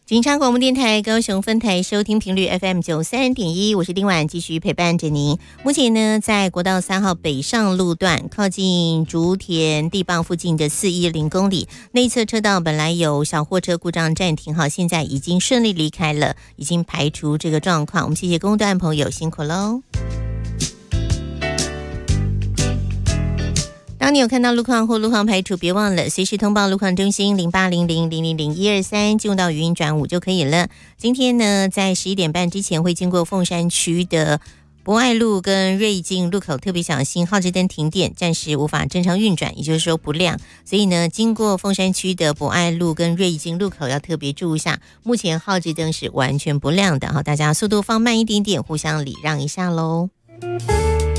警察广播电台高雄分台收听频率 FM93.1，我是丁婉，继续陪伴着您。目前呢，在国道3号北上路段靠近竹田地磅附近的410公里内侧车道，本来有小货车故障暂停，好，现在已经顺利离开了，已经排除这个状况。我们谢谢公段朋友，辛苦喽。当你有看到路况或路况排除，别忘了随时通报路况中心0800000123，进入到语音转5就可以了。今天呢，在11点半之前会经过凤山区的博爱路跟瑞进路口，特别小心号志灯停电，暂时无法正常运转，也就是说不亮。所以呢，经过凤山区的博爱路跟瑞进路口要特别注意一下，目前号志灯是完全不亮的，好，大家速度放慢一点点，互相礼让一下喽。